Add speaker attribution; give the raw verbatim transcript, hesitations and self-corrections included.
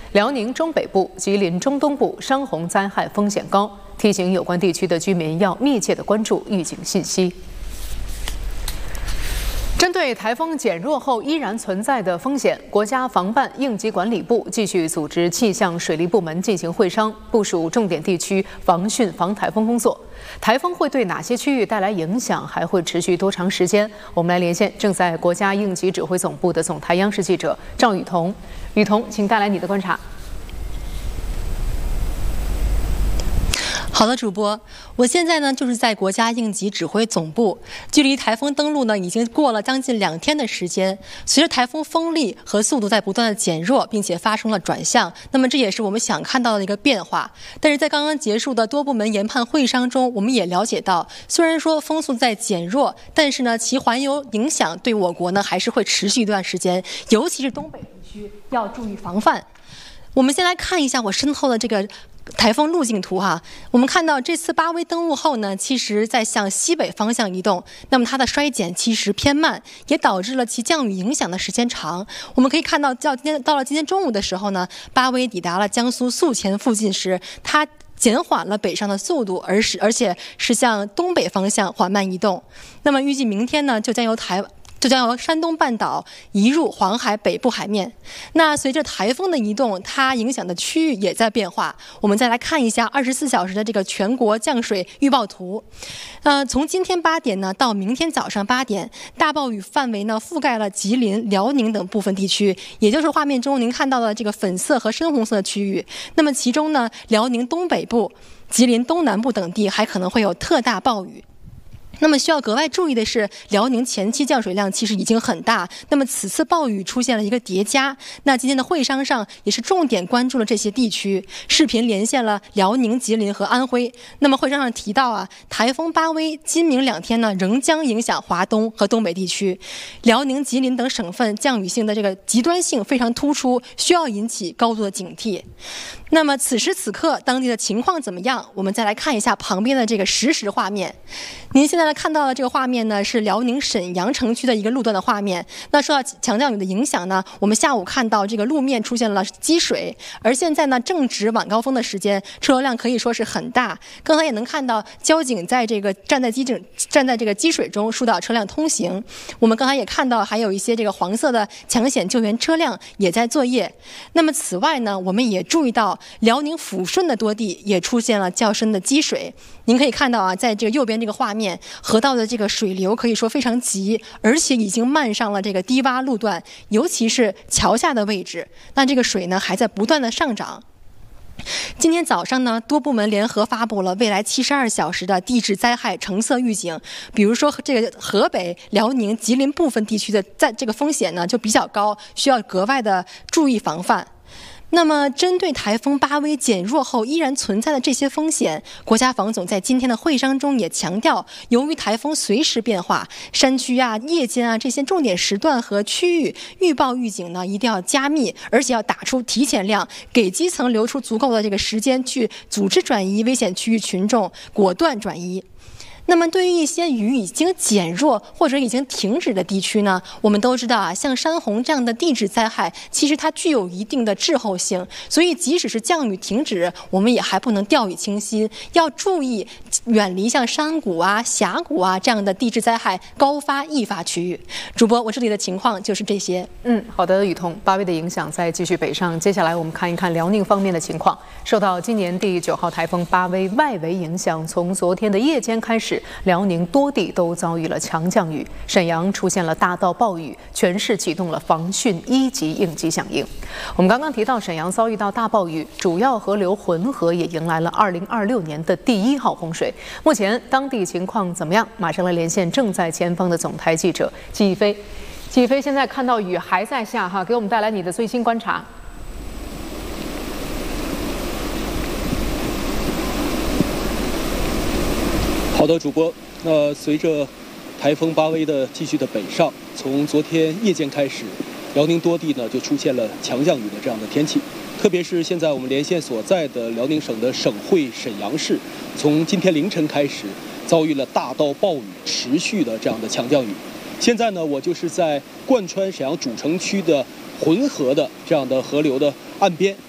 Speaker 1: 辽宁中北部、吉林中东部山洪灾害风险高，提醒有关地区的居民要密切的关注预警信息。 针对台风减弱后依然存在的风险，国家防办应急管理部继续组织气象水利部门进行会商，部署重点地区防汛防台风工作。台风会对哪些区域带来影响？还会持续多长时间？我们来连线正在国家应急指挥总部的总台央视记者赵雨桐。雨桐，请带来你的观察。
Speaker 2: 好的，主播，我现在呢就是在国家应急指挥总部，距离台风登陆呢已经过了将近两天的时间。随着台风风力和速度在不断的减弱，并且发生了转向，那么这也是我们想看到的一个变化。但是在刚刚结束的多部门研判会商中，我们也了解到，虽然说风速在减弱，但是呢其环游影响对我国呢还是会持续一段时间，尤其是东北地区要注意防范。我们先来看一下我身后的这个 台风路径图哈，我们看到这次巴威登陆后呢，其实在向西北方向移动，那么它的衰减其实偏慢，也导致了其降雨影响的时间长。我们可以看到，到今天到了今天中午的时候呢，巴威抵达了江苏宿迁附近时，它 减缓了北上的速度，而是而且是向东北方向缓慢移动。那么预计明天呢，就将由台 就将由山东半岛移入黄海北部海面。那随着台风的移动，它影响的区域也在变化。我们再来看一下二十四小时的这个全国降水预报图。呃，从今天八点呢到明天早上八点，大暴雨范围呢覆盖了吉林、辽宁等部分地区，也就是画面中您看到的这个粉色和深红色的区域。那么其中呢，辽宁东北部、吉林东南部等地还可能会有特大暴雨。 那么需要格外注意的是，辽宁前期降水量其实已经很大。那么此次暴雨出现了一个叠加。那今天的会商上也是重点关注了这些地区，视频连线了辽宁、吉林和安徽。那么会商上提到啊，台风巴威今明两天呢仍将影响华东和东北地区，辽宁、吉林等省份降雨性的这个极端性非常突出，需要引起高度的警惕。 那么此时此刻当地的情况怎么样？我们再来看一下旁边的这个实时画面。您现在看到的这个画面呢，是辽宁沈阳城区的一个路段的画面。那受到强降雨的影响呢，我们下午看到这个路面出现了积水，而现在呢正值晚高峰的时间，车流量可以说是很大。刚才也能看到交警在这个站在积水站在这个积水中疏导车辆通行。我们刚才也看到还有一些这个黄色的抢险救援车辆也在作业。那么此外呢，我们也注意到 辽宁抚顺的多地也出现了较深的积水，您可以看到啊，在这个右边这个画面，河道的这个水流可以说非常急，而且已经漫上了这个低洼路段，尤其是桥下的位置。那这个水呢，还在不断的上涨。 今天早上呢，多部门联合发布了未来七十二小时的地质灾害橙色预警。比如说，这个河北、辽宁、吉林部分地区的在这个风险呢就比较高，需要格外的注意防范。 那么，针对台风巴威减弱后依然存在的这些风险，国家防总在今天的会商中也强调，由于台风随时变化，山区啊、夜间啊这些重点时段和区域预报预警呢一定要加密，而且要打出提前量，给基层留出足够的这个时间去组织转移危险区域群众，果断转移。 那么，对于一些雨已经减弱或者已经停止的地区呢，我们都知道啊，像山洪这样的地质灾害，其实它具有一定的滞后性，所以即使是降雨停止，我们也还不能掉以轻心，要注意远离像山谷啊、峡谷啊这样的地质灾害高发易发区域。主播，我这里的情况就是这些。
Speaker 1: 嗯，好的，雨桐，巴威的影响在继续北上，接下来我们看一看辽宁方面的情况。受到今年第九号台风巴威外围影响，从昨天的夜间开始， 辽宁多地都遭遇了强降雨，沈阳出现了大到暴雨，全市启动了防汛一级应急响应。我们刚刚提到沈阳遭遇到大暴雨，主要河流浑河也迎来了二零二六年的第一号洪水。目前当地情况怎么样？马上来连线正在前方的总台记者季一飞。季一飞，现在看到雨还在下哈，给我们带来你的最新观察。
Speaker 3: 好的，主播。那随着台风巴威的继续的北上，从昨天夜间开始，辽宁多地呢就出现了强降雨的这样的天气。特别是现在我们连线所在的辽宁省的省会沈阳市，从今天凌晨开始遭遇了大到暴雨，持续的这样的强降雨。现在呢，我就是在贯穿沈阳主城区的浑河的这样的河流的岸边。